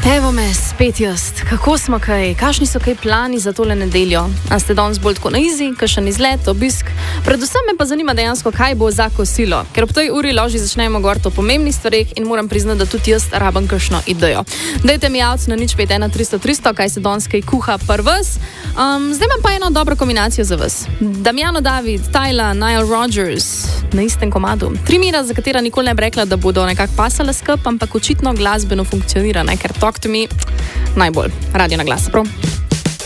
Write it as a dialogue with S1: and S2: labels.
S1: Evo me, spet jaz. Kako smo kaj? Kakšni so kaj plani za tole nedeljo? A ste danes bolj tako na izi, kakšen izlet, obisk? Predvsem me pa zanima dejansko, kaj bo za kosilo. Ker ob tej uri loži začnemo govoriti o pomembnih stvareh in moram priznati, da tudi jaz rabim kakšno idejo. Dajte mi javc na 051 300 300, kaj se danes kaj kuha prvs. Zdaj imam pa eno dobro kombinacijo za vas. Damiano David, Tyla, Nile Rodgers na istem komadu. 3 imena, za katera nikoli ne bi rekla, da bodo nekako pasala skup, ampak očitno glasbeno funkcionira, ne? Ker Talk to Me najbolj. Radio na glas, prav?